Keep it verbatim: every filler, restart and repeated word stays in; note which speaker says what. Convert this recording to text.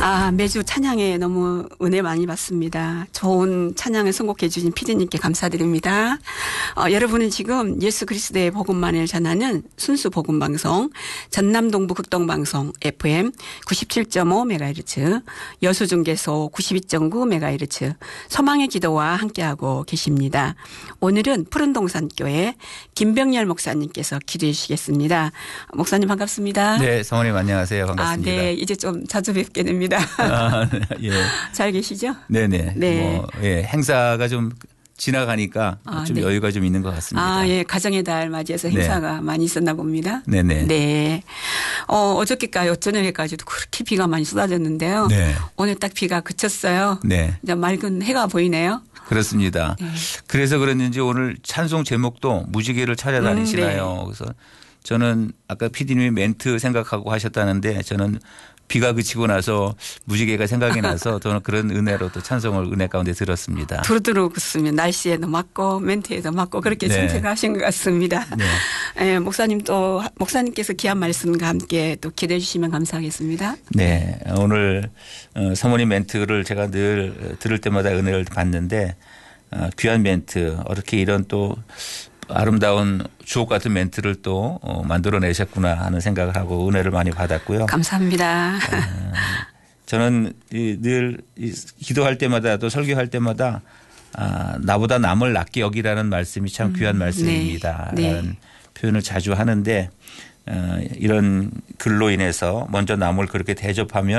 Speaker 1: 아, 매주 찬양에 너무 은혜 많이 받습니다. 좋은 찬양을 선곡해 주신 피디님께 감사드립니다. 어, 여러분은 지금 예수 그리스도의 복음만을 전하는 순수 복음방송 전남동부 극동방송 에프엠 구십칠 점 오 메가헤르츠 여수중계소 구십이 점 구 메가헤르츠 소망의 기도와 함께하고 계십니다. 오늘은 푸른동산교회 김병열 목사님께서 기도해 주시겠습니다. 목사님 반갑습니다.
Speaker 2: 네, 사모님 안녕하세요. 반갑습니다.
Speaker 1: 아, 네. 이제 좀 자주 뵙게 됩니다.
Speaker 2: 아, 예.
Speaker 1: 잘 계시죠?
Speaker 2: 네네.
Speaker 1: 네.
Speaker 2: 뭐, 예, 행사가 좀 지나가니까
Speaker 1: 아,
Speaker 2: 좀
Speaker 1: 네.
Speaker 2: 여유가 좀 있는 것 같습니다.
Speaker 1: 아, 예. 가정의 달 맞이해서 행사가 네. 많이 있었나 봅니다.
Speaker 2: 네네.
Speaker 1: 네. 어, 어저께까지, 어저녁에까지도 그렇게 비가 많이 쏟아졌는데요.
Speaker 2: 네.
Speaker 1: 오늘 딱 비가 그쳤어요.
Speaker 2: 네.
Speaker 1: 이제 맑은 해가 보이네요.
Speaker 2: 그렇습니다.
Speaker 1: 네.
Speaker 2: 그래서 그랬는지 오늘 찬송 제목도 무지개를 찾아다니시나요?
Speaker 1: 음, 네.
Speaker 2: 그래서 저는 아까 피디님이 멘트 생각하고 하셨다는데 저는 비가 그치고 나서 무지개가 생각이 나서 저는 그런 은혜로 또 찬송을 은혜 가운데 들었습니다.
Speaker 1: 두루두루 긋으면 날씨에도 맞고 멘트에도 맞고 그렇게
Speaker 2: 네.
Speaker 1: 선택을 하신 것 같습니다.
Speaker 2: 네.
Speaker 1: 예, 목사님 또 목사님께서 귀한 말씀과 함께 또 기도해 주시면 감사하겠습니다.
Speaker 2: 네. 오늘 사모님 멘트를 제가 늘 들을 때마다 은혜를 받는데 귀한 멘트 어떻게 이런 또 아름다운 주옥 같은 멘트를 또 만들어내셨구나 하는 생각을 하고 은혜를 많이 받았고요.
Speaker 1: 감사합니다.
Speaker 2: 저는 늘 기도할 때마다 또 설교할 때마다 나보다 남을 낫게 여기라는 말씀이 참 귀한 말씀입니다.
Speaker 1: 네.
Speaker 2: 라는 표현을 자주 하는데 이런 글로 인해서 먼저 남을 그렇게 대접하면